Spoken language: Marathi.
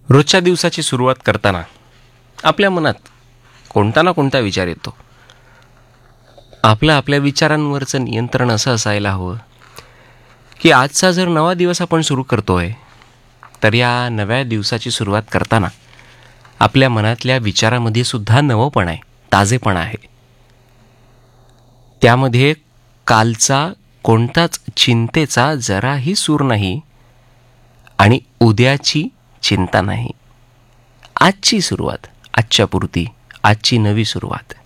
रोजच्या दिवसाची सुरुवात करताना आपल्या मनात कोणता ना कोणता विचार येतो. आपल्या विचारांवरचं नियंत्रण असं असायला हवं की आजचा जर नवा दिवस आपण सुरू करतोय तर या नव्या दिवसाची सुरुवात करताना आपल्या मनातल्या विचारामध्ये सुद्धा नवंपण आहे, ताजेपणा आहे. त्यामध्ये कालचा कोणताच चिंतेचा जराही सूर नाही आणि उद्याची चिंता नाही. आजची सुरुवात, आजच्या पुरती, आजची नवी सुरुवात.